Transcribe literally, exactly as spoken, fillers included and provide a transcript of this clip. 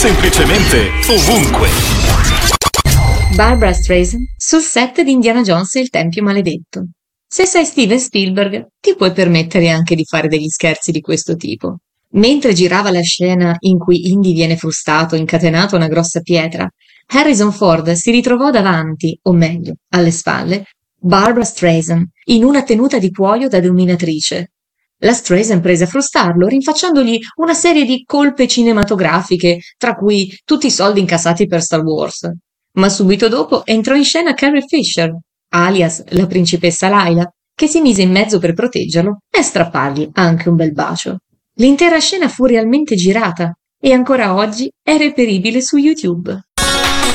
semplicemente ovunque. Barbra Streisand sul set di Indiana Jones e il Tempio Maledetto. Se sei Steven Spielberg, ti puoi permettere anche di fare degli scherzi di questo tipo. Mentre girava la scena in cui Indy viene frustato incatenato a una grossa pietra, Harrison Ford si ritrovò davanti, o meglio, alle spalle, Barbra Streisand, in una tenuta di cuoio da dominatrice. La Streisand prese a frustarlo, rinfacciandogli una serie di colpe cinematografiche, tra cui tutti i soldi incassati per Star Wars. Ma subito dopo entrò in scena Carrie Fisher, alias la principessa Laila, che si mise in mezzo per proteggerlo e strappargli anche un bel bacio. L'intera scena fu realmente girata e ancora oggi è reperibile su YouTube.